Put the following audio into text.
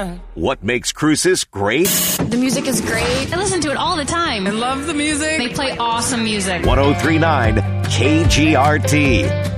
What makes Crucis great? The music is great. I listen to it all the time. I love the music. They play awesome music. 1039 KGRT.